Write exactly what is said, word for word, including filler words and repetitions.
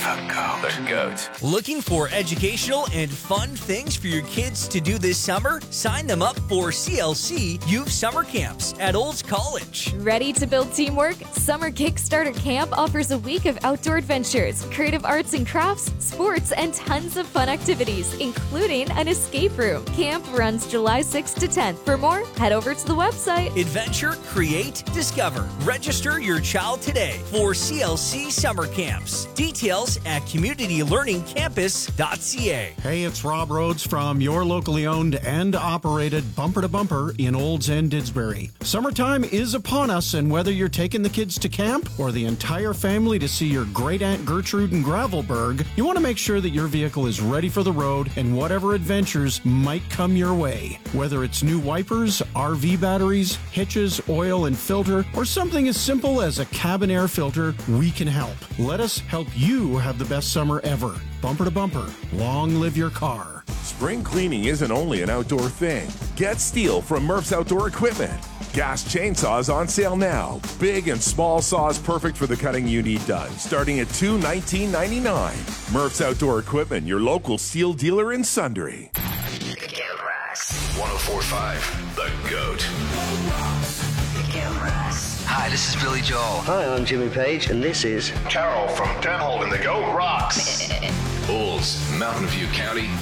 The goat. The goat. Looking for educational and fun things for your kids to do this summer? Sign them up for C L C Youth Summer Camps at Olds College. Ready to build teamwork? Summer Kickstarter Camp offers a week of outdoor adventures, creative arts and crafts, sports, and tons of fun activities, including an escape room. Camp runs July sixth to tenth. For more, head over to the website. Adventure, create, discover. Register your child today for C L C Summer Camps. Details at community learning campus dot c a. Hey, it's Rob Rhodes from your locally owned and operated Bumper to Bumper in Olds and Didsbury. Summertime is upon us, and whether you're taking the kids to camp or the entire family to see your great Aunt Gertrude in Gravelberg, you want to make sure that your vehicle is ready for the road and whatever adventures might come your way. Whether it's new wipers, R V batteries, hitches, oil and filter, or something as simple as a cabin air filter, we can help. Let us help you have the best summer ever. Bumper to Bumper. Long live your car. Spring cleaning isn't only an outdoor thing. Get steel from Murph's Outdoor Equipment. Gas chainsaws on sale now. Big and small saws perfect for the cutting you need done. Starting at two hundred nineteen dollars and ninety-nine cents. Murph's Outdoor Equipment, your local steel dealer in Sundre. one oh four point five, The Goat. Hi, this is Billy Joel. Hi, I'm Jimmy Page, and this is Carol from Denhold and The Goat Rocks. Olds, Mountain View County,